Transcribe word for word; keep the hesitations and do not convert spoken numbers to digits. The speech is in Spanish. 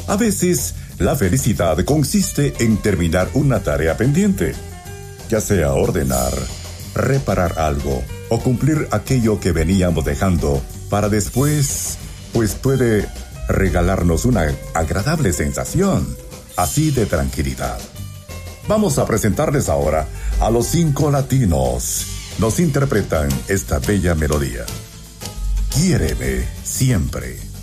A veces, la felicidad consiste en terminar una tarea pendiente, ya sea ordenar, reparar algo o cumplir aquello que veníamos dejando para después, pues puede regalarnos una agradable sensación, así de tranquilidad. Vamos a presentarles ahora a los cinco latinos. Nos interpretan esta bella melodía. Quiéreme siempre.